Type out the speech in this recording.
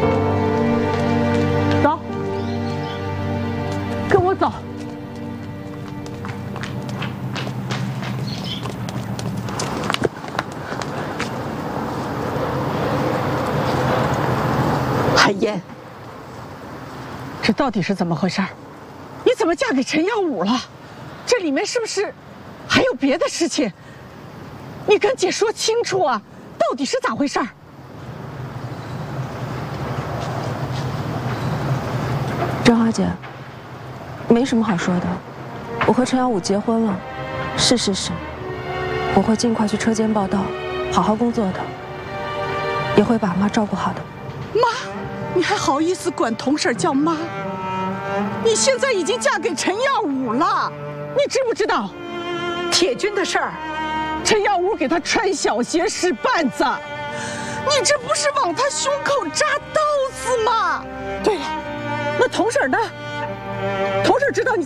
走，跟我走。海燕，这到底是怎么回事？你怎么嫁给陈耀武了？这里面是不是还有别的事情？你跟姐说清楚啊！到底是咋回事？ 张华姐，没什么好说的。我和陈耀武结婚了，是事实。我会尽快去车间报到，好好工作的，也会把妈照顾好的。 妈，你还好意思管同婶叫妈？你现在已经嫁给陈耀武了，你知不知道？铁军的事儿，陈耀武给他穿小鞋使绊子，你这不是往他胸口扎刀子吗？对了，那同婶呢？同婶知道你